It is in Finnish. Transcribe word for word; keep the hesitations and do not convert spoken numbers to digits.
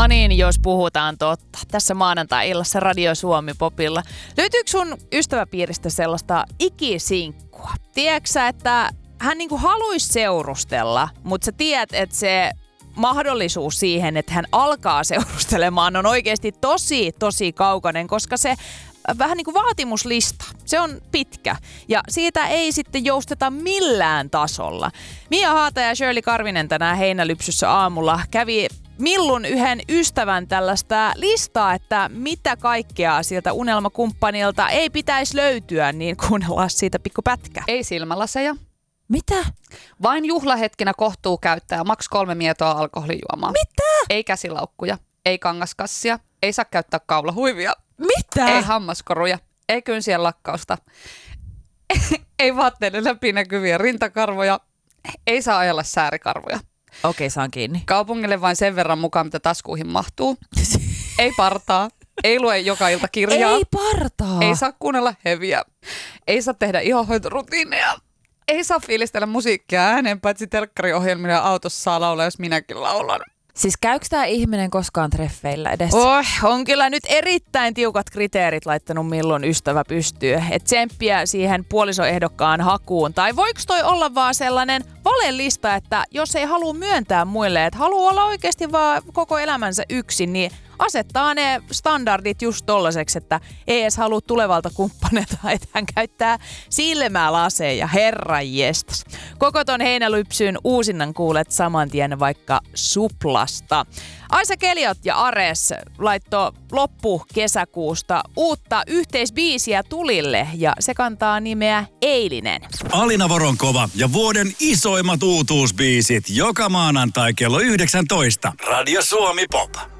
No niin, jos puhutaan totta. Tässä maanantai-illassa Radio Suomi Popilla. Löytyykö sun ystäväpiiristä sellaista ikisinkkua? Tiedätkö sä, että hän niinku haluaisi seurustella, mutta sä tiedät, että se mahdollisuus siihen, että hän alkaa seurustelemaan, on oikeasti tosi, tosi kaukainen, koska se vähän niin kuin vaatimuslista. Se on pitkä ja siitä ei sitten jousteta millään tasolla. Mia Haata ja Shirley Karvinen tänään Heinälypsyssä aamulla kävi Millun yhden ystävän tällaista listaa, että mitä kaikkea sieltä unelmakumppanilta ei pitäisi löytyä, niin kuunnellaan siitä pikku pätkä. Ei silmälaseja. Mitä? Vain juhlahetkinä kohtuu käyttää maks kolme mietoa alkoholijuomaa. Mitä? Ei käsilaukkuja, ei kangaskassia, ei saa käyttää kaulahuivia. Mitä? Ei hammaskoruja, ei kynsien lakkausta, ei vaatteiden läpinäkyviä rintakarvoja, ei saa ajella säärikarvoja. Okei, saan kiinni. Kaupungille vain sen verran mukaan, mitä taskuihin mahtuu. Ei partaa, ei lue joka ilta kirjaa. Ei partaa. Ei saa kuunnella heviä, ei saa tehdä ihonhoitorutiineja. Ei saa fiilistellä musiikkia ääneen, paitsi telkkariohjelmilla ja autossa saa laulaa, jos minäkin laulan. Siis käykö tämä ihminen koskaan treffeillä edes? Oh, on kyllä nyt erittäin tiukat kriteerit laittanut Millun ystävä pystyy. Et tsemppiä siihen puolisoehdokkaan hakuun. Tai voiko toi olla vaan sellainen valelista, että jos ei halua myöntää muille, että haluaa olla oikeasti vaan koko elämänsä yksin, niin asettaa ne standardit just tollaiseksi, että ei edes halua tulevalta kumppanilta, että hän käyttää silmälaseja, herranjestas. Koko ton Heinälypsyn uusinnan kuulet saman tien vaikka Suplasta. Aisa Keliot ja Ares laittoi loppu kesäkuusta uutta yhteisbiisiä tulille ja se kantaa nimeä Eilinen. Alina Voronkova ja vuoden isoimmat uutuusbiisit joka maanantai kello yhdeksäntoista. Radio Suomi Pop.